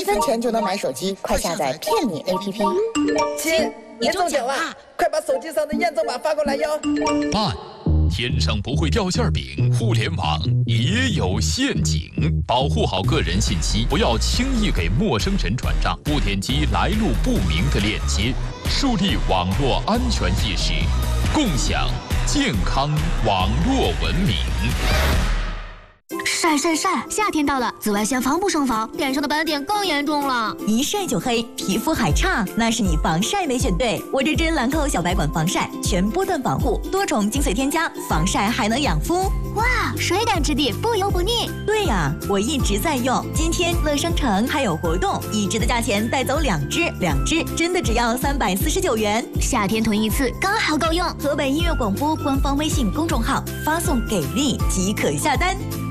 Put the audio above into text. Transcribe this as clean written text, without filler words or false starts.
1分钱就能买手机，快下载骗你 APP。 亲，你中奖啦！快把手机上的验证码发过来哟。 慢，天上不会掉馅饼，互联网也有陷阱，保护好个人信息，不要轻易给陌生人转账，不点击来路不明的链接，树立网络安全意识，共享健康网络文明。 晒晒晒！夏天到了，紫外线防不胜防，脸上的斑点更严重了。 一晒就黑，皮肤还差，那是你防晒没选对。我这支兰蔻小白管防晒，全波段防护，多重精粹添加，防晒还能养肤。 哇，水感质地，不油不腻。 对呀，我一直在用。今天乐商城还有活动，1支的价钱带走2支，2支真的只要349元。 夏天囤一次刚好够用。 河北音乐广播官方微信公众号发送给力即可下单。